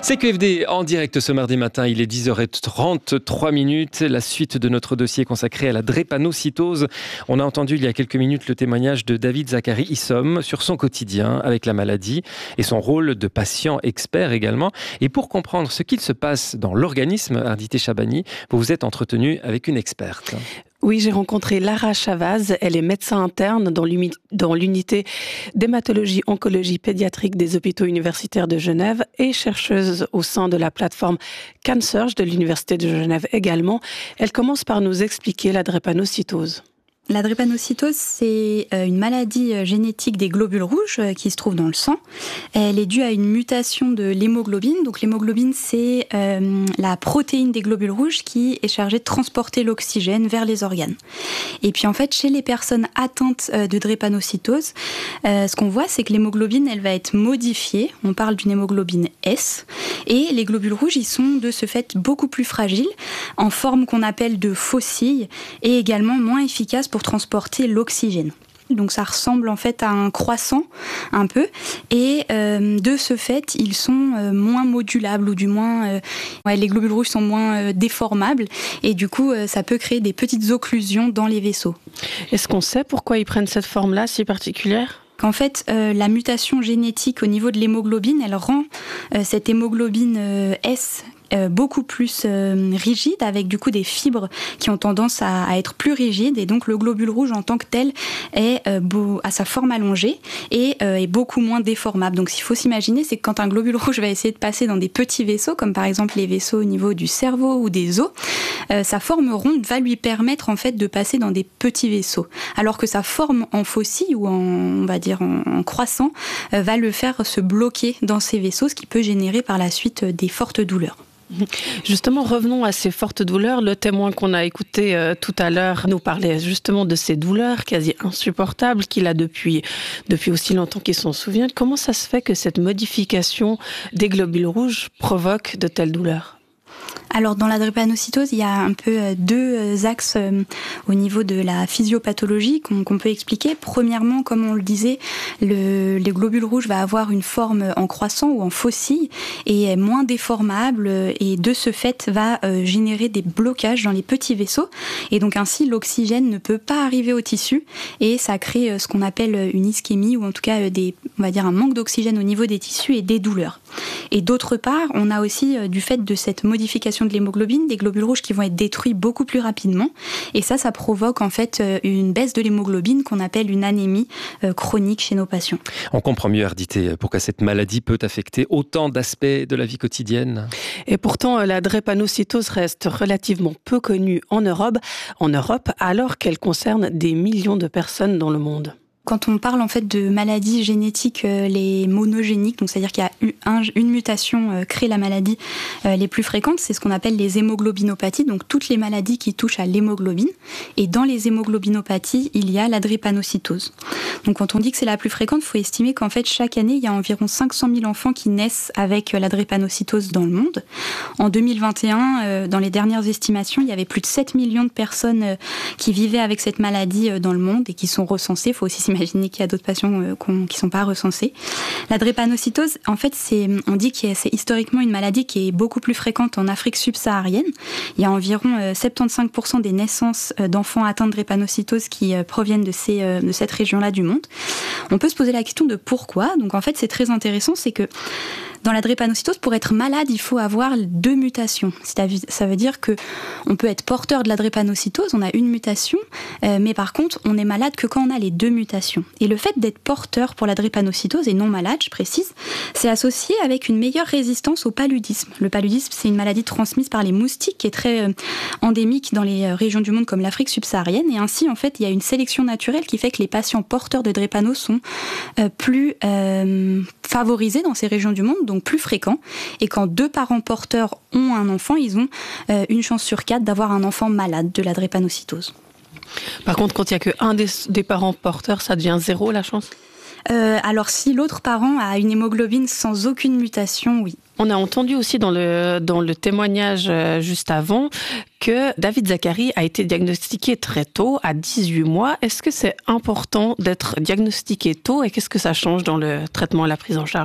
C'est QFD en direct ce mardi matin, il est 10h33. La suite de notre dossier consacré à la drépanocytose. On a entendu il y a quelques minutes le témoignage de David Zacharie Issom sur son quotidien avec la maladie et son rôle de patient expert également. Et pour comprendre ce qu'il se passe dans l'organisme, Ardité Chabani, vous vous êtes entretenu avec une experte. Oui, j'ai rencontré Lara Chavaz. Elle est médecin interne dans l'unité d'hématologie oncologie pédiatrique des hôpitaux universitaires de Genève et chercheuse au sein de la plateforme CanSurge de l'université de Genève également. Elle commence par nous expliquer la drépanocytose. La drépanocytose, c'est une maladie génétique des globules rouges qui se trouve dans le sang. Elle est due à une mutation de l'hémoglobine. Donc l'hémoglobine, c'est la protéine des globules rouges qui est chargée de transporter l'oxygène vers les organes. Et puis en fait, chez les personnes atteintes de drépanocytose, ce qu'on voit, c'est que l'hémoglobine, elle va être modifiée. On parle d'une hémoglobine S. Et les globules rouges, ils sont de ce fait beaucoup plus fragiles, en forme qu'on appelle de faucilles, et également moins efficaces pour transporter l'oxygène. Donc ça ressemble en fait à un croissant un peu et de ce fait ils sont moins modulables ou du moins les globules rouges sont moins déformables et du coup ça peut créer des petites occlusions dans les vaisseaux. Est-ce qu'on sait pourquoi ils prennent cette forme-là si particulière ? Qu'en fait, la mutation génétique au niveau de l'hémoglobine, elle rend cette hémoglobine S beaucoup plus rigide, avec du coup des fibres qui ont tendance à être plus rigides, et donc le globule rouge en tant que tel est à sa forme allongée et est beaucoup moins déformable. Donc ce qu'il faut s'imaginer, c'est que quand un globule rouge va essayer de passer dans des petits vaisseaux, comme par exemple les vaisseaux au niveau du cerveau ou des os, sa forme ronde va lui permettre en fait de passer dans des petits vaisseaux, alors que sa forme en faucille ou on va dire en croissant va le faire se bloquer dans ces vaisseaux, ce qui peut générer par la suite des fortes douleurs. Justement, revenons à ces fortes douleurs. Le témoin qu'on a écouté tout à l'heure nous parlait justement de ces douleurs quasi insupportables qu'il a depuis aussi longtemps qu'il s'en souvient. Comment ça se fait que cette modification des globules rouges provoque de telles douleurs ? Alors dans la drépanocytose, il y a un peu deux axes au niveau de la physiopathologie qu'on peut expliquer. Premièrement, comme on le disait, les globules rouges va avoir une forme en croissant ou en faucille et est moins déformable et de ce fait va générer des blocages dans les petits vaisseaux et donc ainsi l'oxygène ne peut pas arriver au tissu et ça crée ce qu'on appelle une ischémie ou en tout cas on va dire un manque d'oxygène au niveau des tissus et des douleurs. Et d'autre part, on a aussi du fait de cette modification de l'hémoglobine, des globules rouges qui vont être détruits beaucoup plus rapidement. Et ça provoque en fait une baisse de l'hémoglobine qu'on appelle une anémie chronique chez nos patients. On comprend mieux, Ardité, pourquoi cette maladie peut affecter autant d'aspects de la vie quotidienne. Et pourtant, la drépanocytose reste relativement peu connue en Europe alors qu'elle concerne des millions de personnes dans le monde. Quand on parle en fait de maladies génétiques, les monogéniques, donc c'est-à-dire qu'il y a une mutation crée la maladie, les plus fréquentes, c'est ce qu'on appelle les hémoglobinopathies, donc toutes les maladies qui touchent à l'hémoglobine. Et dans les hémoglobinopathies, il y a la drépanocytose. Donc quand on dit que c'est la plus fréquente, il faut estimer qu'en fait chaque année, il y a environ 500 000 enfants qui naissent avec la drépanocytose dans le monde. En 2021, dans les dernières estimations, il y avait plus de 7 millions de personnes qui vivaient avec cette maladie dans le monde et qui sont recensées. Il faut aussi s'imaginer qu'il y a d'autres patients qui ne sont pas recensés. La drépanocytose, en fait, on dit que c'est historiquement une maladie qui est beaucoup plus fréquente en Afrique subsaharienne. Il y a environ 75% des naissances d'enfants atteints de drépanocytose qui proviennent de cette région-là du monde. On peut se poser la question de pourquoi. Donc en fait, c'est très intéressant, c'est que dans la drépanocytose, pour être malade, il faut avoir 2 mutations. Ça veut dire que on peut être porteur de la drépanocytose, on a une mutation, mais par contre, on est malade que quand on a les 2 mutations. Et le fait d'être porteur pour la drépanocytose et non malade, je précise, c'est associé avec une meilleure résistance au paludisme. Le paludisme, c'est une maladie transmise par les moustiques qui est très endémique dans les régions du monde comme l'Afrique subsaharienne. Et ainsi, en fait, il y a une sélection naturelle qui fait que les patients porteurs de drépano sont plus favorisés dans ces régions du monde, donc plus fréquents. Et quand 2 parents porteurs ont un enfant, ils ont une chance sur 4 d'avoir un enfant malade de la drépanocytose. Par contre, quand il n'y a qu'un des parents porteurs, ça devient 0 la chance ? Alors si l'autre parent a une hémoglobine sans aucune mutation, oui. On a entendu aussi dans le témoignage juste avant que David Zacharie a été diagnostiqué très tôt, à 18 mois. Est-ce que c'est important d'être diagnostiqué tôt et qu'est-ce que ça change dans le traitement et la prise en charge ?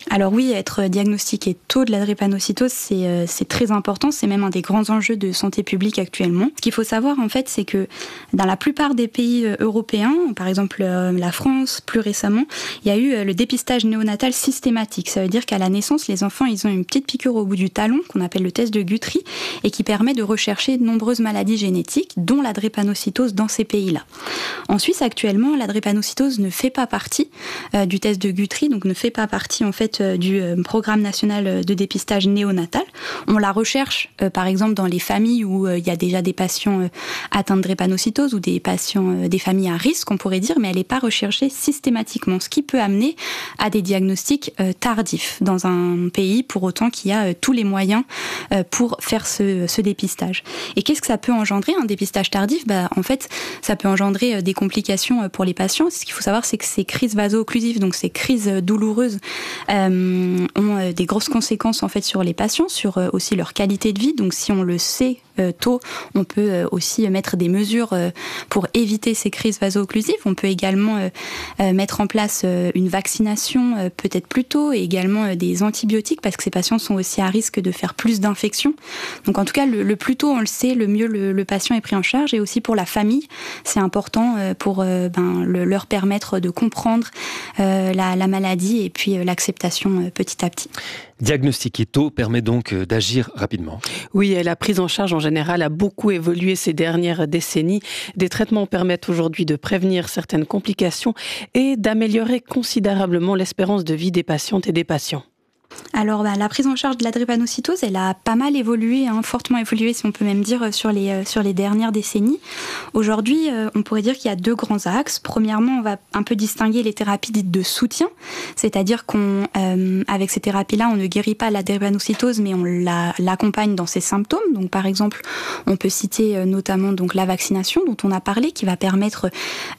Alors oui, être diagnostiqué tôt de la drépanocytose, c'est très important. C'est même un des grands enjeux de santé publique actuellement. Ce qu'il faut savoir, en fait, c'est que dans la plupart des pays européens, par exemple la France, plus récemment, il y a eu le dépistage néonatal systématique. Ça veut dire qu'à la naissance, les enfants, ils ont une petite piqûre au bout du talon, qu'on appelle le test de Guthrie, et qui permet de rechercher de nombreuses maladies génétiques, dont la drépanocytose dans ces pays-là. En Suisse, actuellement, la drépanocytose ne fait pas partie du test de Guthrie, donc ne fait pas partie, en fait, du programme national de dépistage néonatal. On la recherche, par exemple, dans les familles où il y a déjà des patients atteints de drépanocytose ou des patients, des familles à risque, on pourrait dire, mais elle n'est pas recherchée systématiquement, ce qui peut amener à des diagnostics tardifs dans un pays, pour autant qu'il y a tous les moyens pour faire ce dépistage. Et qu'est-ce que ça peut engendrer, un dépistage tardif ? En fait, ça peut engendrer des complications pour les patients. Ce qu'il faut savoir, c'est que ces crises vaso-occlusives, donc ces crises douloureuses, ont des grosses conséquences en fait sur les patients, sur aussi leur qualité de vie. Donc si on le sait tôt, on peut aussi mettre des mesures pour éviter ces crises vaso-occlusives. On peut également mettre en place une vaccination peut-être plus tôt, et également des antibiotiques, parce que ces patients sont aussi à risque de faire plus d'infections. Donc en tout cas, le plus tôt on le sait, le mieux le patient est pris en charge. Et aussi pour la famille, c'est important pour leur permettre de comprendre la maladie et puis l'acceptation petit à petit. Diagnostiquer tôt permet donc d'agir rapidement. Oui, et la prise en charge en général a beaucoup évolué ces dernières décennies. Des traitements permettent aujourd'hui de prévenir certaines complications et d'améliorer considérablement l'espérance de vie des patientes et des patients. Alors la prise en charge de la drépanocytose, elle a pas mal évolué, fortement évolué si on peut même dire sur les dernières décennies. Aujourd'hui, on pourrait dire qu'il y a deux grands axes. Premièrement, on va un peu distinguer les thérapies dites de soutien, c'est-à-dire qu'avec ces thérapies-là, on ne guérit pas la drépanocytose, mais on l'accompagne dans ses symptômes. Donc par exemple, on peut citer notamment donc la vaccination dont on a parlé, qui va permettre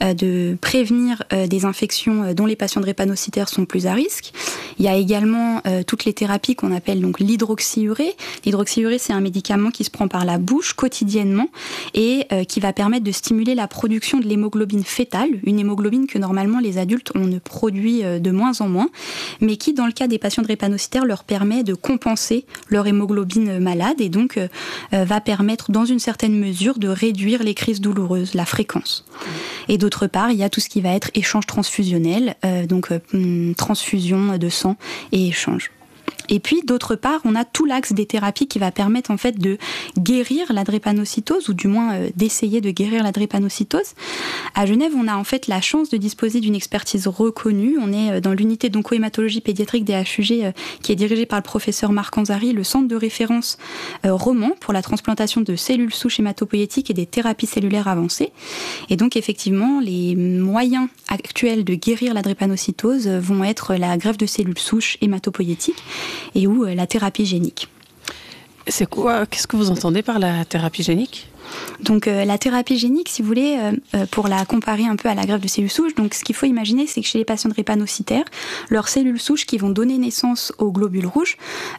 de prévenir des infections dont les patients drépanocytaires sont plus à risque. Il y a également toutes les thérapies qu'on appelle donc l'hydroxyurée. L'hydroxyurée, c'est un médicament qui se prend par la bouche quotidiennement et qui va permettre de stimuler la production de l'hémoglobine fœtale, une hémoglobine que normalement les adultes on ne produit de moins en moins, mais qui dans le cas des patients drépanocytaires leur permet de compenser leur hémoglobine malade et donc va permettre dans une certaine mesure de réduire les crises douloureuses, la fréquence. Et d'autre part, il y a tout ce qui va être échange transfusionnel, donc transfusion de sang et échange. Et puis, d'autre part, on a tout l'axe des thérapies qui va permettre en fait de guérir la drépanocytose, ou du moins d'essayer de guérir la drépanocytose. À Genève, on a en fait la chance de disposer d'une expertise reconnue. On est dans l'unité d'oncohématologie pédiatrique des HUG qui est dirigée par le professeur Marc Anzari, le centre de référence roman pour la transplantation de cellules souches hématopoïétiques et des thérapies cellulaires avancées. Et donc, effectivement, les moyens actuels de guérir la drépanocytose vont être la greffe de cellules souches hématopoïétiques et ou la thérapie génique. C'est quoi ? Qu'est-ce que vous entendez par la thérapie génique ? Donc la thérapie génique, si vous voulez, pour la comparer un peu à la greffe de cellules souches, donc ce qu'il faut imaginer, c'est que chez les patients drépanocytaires, leurs cellules souches qui vont donner naissance aux globules rouges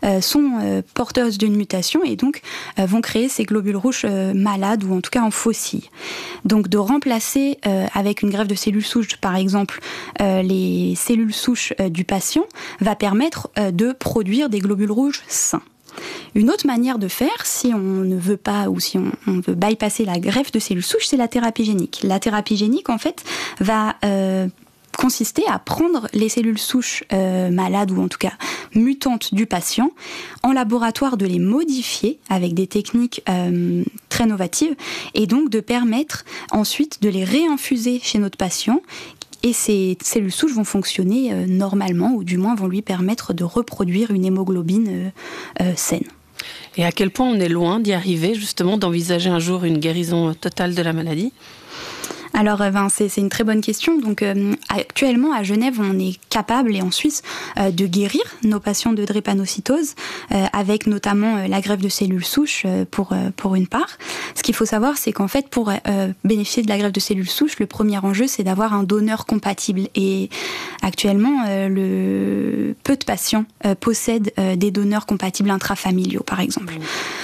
sont porteuses d'une mutation et donc vont créer ces globules rouges malades ou en tout cas en faucilles. Donc de remplacer avec une greffe de cellules souches, par exemple, les cellules souches du patient, va permettre de produire des globules rouges sains. Une autre manière de faire, si on ne veut pas ou si on veut bypasser la greffe de cellules souches, c'est la thérapie génique. La thérapie génique, en fait, va consister à prendre les cellules souches malades ou en tout cas mutantes du patient en laboratoire, de les modifier avec des techniques très novatives et donc de permettre ensuite de les réinfuser chez notre patient. Et ces cellules souches vont fonctionner normalement, ou du moins vont lui permettre de reproduire une hémoglobine saine. Et à quel point on est loin d'y arriver, justement, d'envisager un jour une guérison totale de la maladie ? Alors, c'est une très bonne question. Donc, actuellement, à Genève, on est capable, et en Suisse, de guérir nos patients de drépanocytose, avec notamment la greffe de cellules souches pour une part. Ce qu'il faut savoir, c'est qu'en fait, pour bénéficier de la greffe de cellules souches, le premier enjeu, c'est d'avoir un donneur compatible. Et actuellement, peu de patients possèdent des donneurs compatibles intrafamiliaux, par exemple.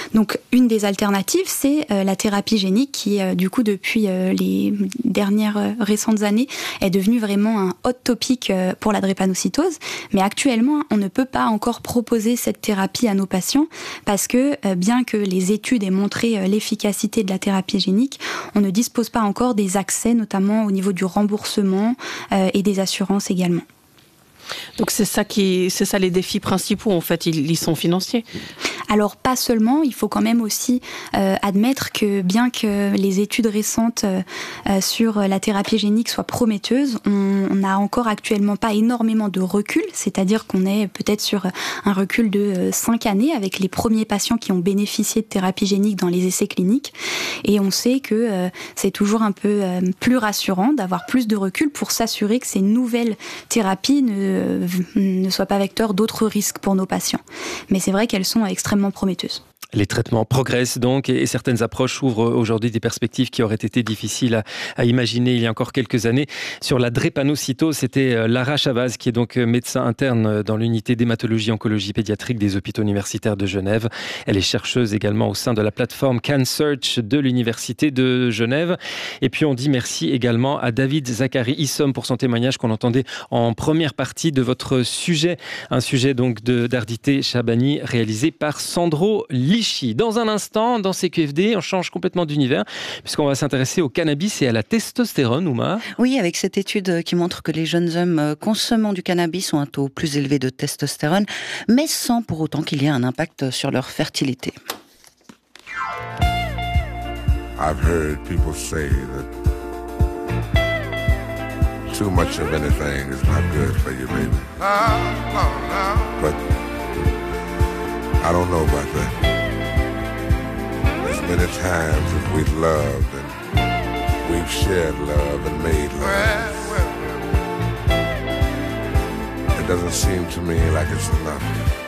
Donc une des alternatives, c'est la thérapie génique qui, du coup, depuis les dernières récentes années, est devenue vraiment un hot topic pour la drépanocytose. Mais actuellement, on ne peut pas encore proposer cette thérapie à nos patients parce que, bien que les études aient montré l'efficacité de la thérapie génique, on ne dispose pas encore des accès, notamment au niveau du remboursement et des assurances également. Donc c'est ça les défis principaux en fait, ils sont financiers. Alors pas seulement, il faut quand même aussi admettre que bien que les études récentes sur la thérapie génique soient prometteuses, on n'a encore actuellement pas énormément de recul, c'est-à-dire qu'on est peut-être sur un recul de 5 années avec les premiers patients qui ont bénéficié de thérapie génique dans les essais cliniques. Et on sait que c'est toujours un peu plus rassurant d'avoir plus de recul pour s'assurer que ces nouvelles thérapies ne soient pas vecteurs d'autres risques pour nos patients. Mais c'est vrai qu'elles sont extrêmement prometteuses. Les traitements progressent donc et certaines approches ouvrent aujourd'hui des perspectives qui auraient été difficiles à imaginer il y a encore quelques années. Sur la drépanocytose, c'était Lara Chavaz qui est donc médecin interne dans l'unité d'hématologie oncologie pédiatrique des hôpitaux universitaires de Genève. Elle est chercheuse également au sein de la plateforme CanSearch de l'université de Genève. Et puis on dit merci également à David Zachary Issom pour son témoignage qu'on entendait en première partie de votre sujet. Un sujet donc d'Ardité Chabani réalisé par Sandro Lichy. Dans un instant, dans CQFD, on change complètement d'univers puisqu'on va s'intéresser au cannabis et à la testostérone, Ouma. Oui, avec cette étude qui montre que les jeunes hommes consommant du cannabis ont un taux plus élevé de testostérone, mais sans pour autant qu'il y ait un impact sur leur fertilité. I've heard people say that too much of anything is not good for you, baby. But I don't know about that. As many times as we've loved and we've shared love and made love, it doesn't seem to me like it's enough.